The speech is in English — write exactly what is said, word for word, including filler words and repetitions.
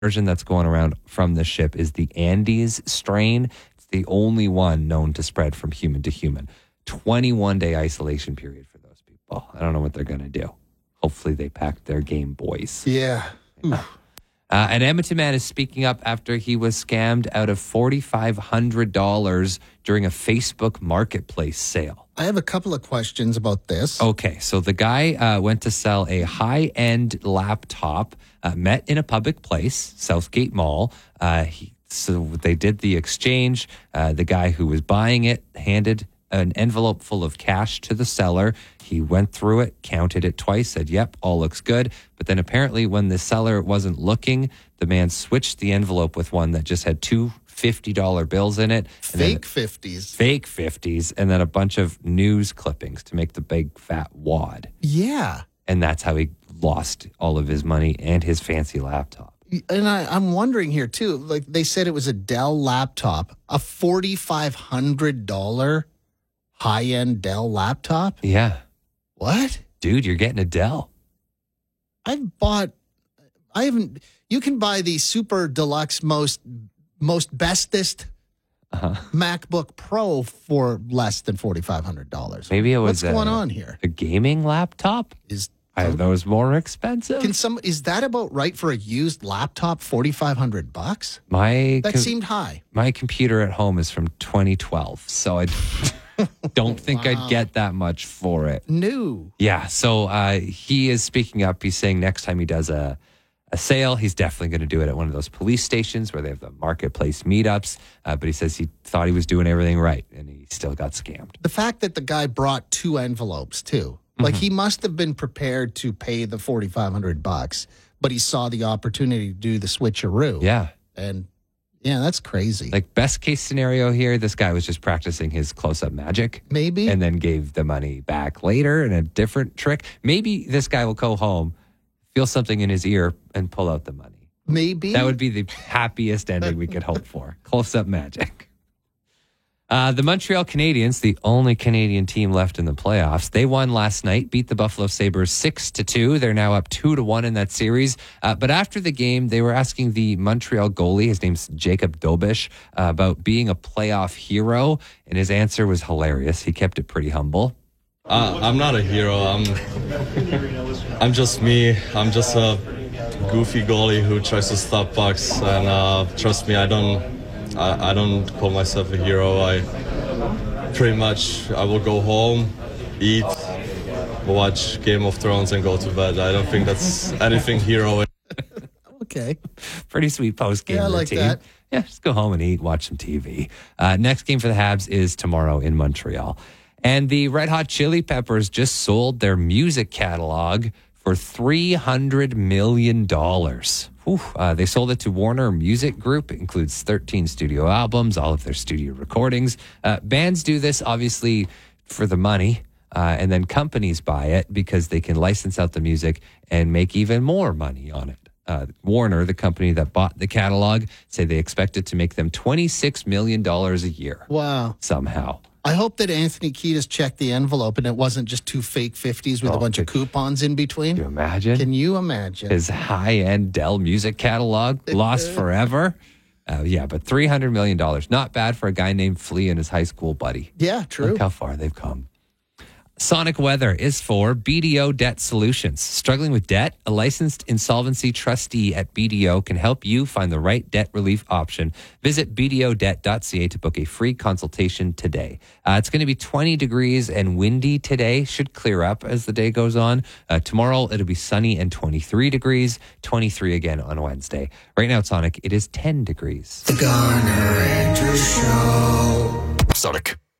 version that's going around from the ship is the Andes strain. It's the only one known to spread from human to human. twenty-one day isolation period for those people. I don't know what they're going to do. Hopefully they packed their Game Boys. Yeah. Uh, an Edmonton man is speaking up after he was scammed out of four thousand five hundred dollars during a Facebook marketplace sale. I have a couple of questions about this. Okay, so the guy uh, went to sell a high-end laptop, uh, met in a public place, Southgate Mall. Uh, he, so they did the exchange. Uh, the guy who was buying it handed an envelope full of cash to the seller. He went through it, counted it twice, said, yep, all looks good. But then apparently when the seller wasn't looking, the man switched the envelope with one that just had two fifty dollar bills in it. Fake fifties. Fake fifties, and then a bunch of news clippings to make the big fat wad. Yeah. And that's how he lost all of his money and his fancy laptop. And I, I'm wondering here, too, like they said it was a Dell laptop, a four thousand five hundred dollars high-end Dell laptop? Yeah. What? Dude, you're getting a Dell. I've bought, I haven't, you can buy the super deluxe, most, most bestest uh-huh. MacBook Pro for less than four thousand five hundred dollars. Maybe it was What's a, going on a, here? A gaming laptop? Is Are those more expensive? Can some is that about right for a used laptop? Forty five hundred bucks. My that com- seemed high. My computer at home is from twenty twelve, so I don't think wow. I'd get that much for it. No. Yeah. So uh, he is speaking up. He's saying next time he does a a sale, he's definitely going to do it at one of those police stations where they have the marketplace meetups. Uh, but he says he thought he was doing everything right, and he still got scammed. The fact that the guy brought two envelopes too. Like, he must have been prepared to pay the four thousand five hundred bucks, but he saw the opportunity to do the switcheroo. Yeah. And, yeah, that's crazy. Like, best case scenario here, this guy was just practicing his close-up magic. Maybe. And then gave the money back later in a different trick. Maybe this guy will go home, feel something in his ear, and pull out the money. Maybe. That would be the happiest ending we could hope for. Close-up magic. Uh, the Montreal Canadiens, the only Canadian team left in the playoffs, they won last night, beat the Buffalo Sabres six to two. They're now up two to one in that series. Uh, but after the game, they were asking the Montreal goalie, his name's Jacob Dobish, uh, about being a playoff hero. And his answer was hilarious. He kept it pretty humble. Uh, I'm not a hero. I'm, I'm just me. I'm just a goofy goalie who tries to stop pucks. And uh, trust me, I don't... I, I don't call myself a hero. I pretty much, I will go home, eat, watch Game of Thrones and go to bed. I don't think that's anything hero. Okay. Pretty sweet post-game yeah, I like routine. that. Yeah, just go home and eat, watch some T V. Uh, next game for the Habs is tomorrow in Montreal. And the Red Hot Chili Peppers just sold their music catalog for three hundred million dollars. Whew, uh, they sold it to Warner Music Group. It includes thirteen studio albums, all of their studio recordings. Uh, bands do this, obviously, for the money, uh, and then companies buy it because they can license out the music and make even more money on it. Uh, Warner, the company that bought the catalog, say they expect it to make them twenty-six million dollars a year. Wow. Somehow. I hope that Anthony Kiedis checked the envelope and it wasn't just two fake fifties with oh, a bunch of coupons in between. Can you imagine? Can you imagine? His high-end Dell music catalog lost forever. Uh, yeah, but three hundred million dollars. Not bad for a guy named Flea and his high school buddy. Yeah, true. Look how far they've come. Sonic Weather is for B D O Debt Solutions. Struggling with debt? A licensed insolvency trustee at B D O can help you find the right debt relief option. Visit b d o debt dot c a to book a free consultation today. Uh, it's going to be twenty degrees and windy today. Should clear up as the day goes on. Uh, tomorrow, it'll be sunny and twenty-three degrees. twenty-three again on Wednesday. Right now at Sonic, it is ten degrees. The Garner Andrews Show. Sonic.